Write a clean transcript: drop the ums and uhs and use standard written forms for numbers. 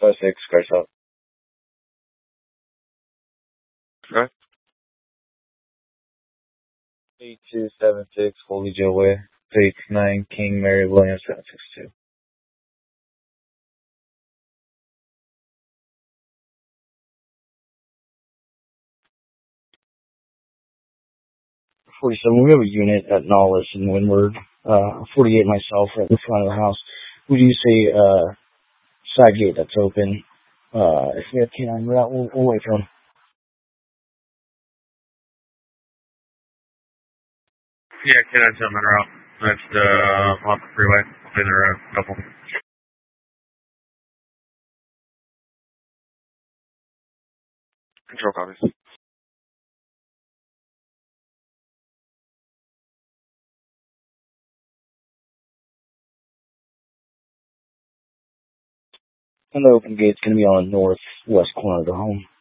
5-6, crash out. Okay. 8276, Holy Joe Way. 389, King Mary Williams, 762. We have a unit at Nollis and Windward. 48 myself right in front of the house. Who do you say, side gate that's open? If we have K9 route, we'll wait for him. Yeah, K9's on route. That's, off the freeway. Hopefully there are a couple. Control copies. And the open gate's going to be on the northwest corner of the home.